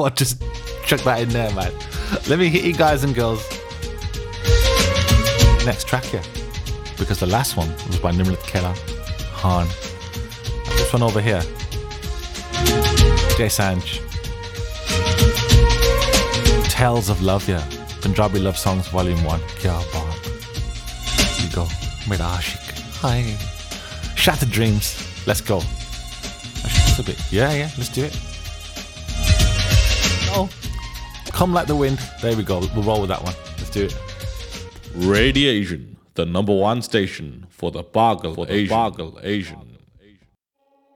thought I'd just chuck that in there, man. Let me hit you guys and girls. Next track here. Because the last one was by Nimrod Keller, Han. This one over here. Jay Sanj. Tales of Love, yeah. Punjabi Love Songs Volume 1. Kya baat. Here we go. Mera Ashik. Hi. Shattered Dreams. Let's go. Actually, just a bit. Yeah, let's do it. Oh. Come Like the Wind. There we go. We'll roll with that one. Let's do it. Radiation, the #1 station for the Bargal Asian.